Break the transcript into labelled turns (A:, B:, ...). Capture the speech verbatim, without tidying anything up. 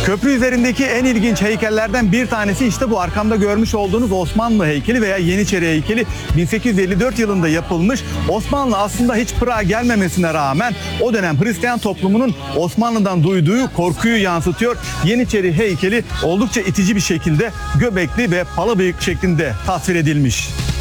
A: Köprü üzerindeki en ilginç heykellerden bir tanesi işte bu arkamda görmüş olduğunuz Osmanlı heykeli veya Yeniçeri heykeli. bin sekiz yüz elli dört yılında yapılmış. Osmanlı aslında hiç Prag'a gelmemesine rağmen o dönem Hristiyan toplumunun Osmanlı'dan duyduğu korkuyu yansıtıyor. Yeniçeri heykeli oldukça itici bir şekilde göbekli ve palabıyık şeklinde tasvir edilmiş.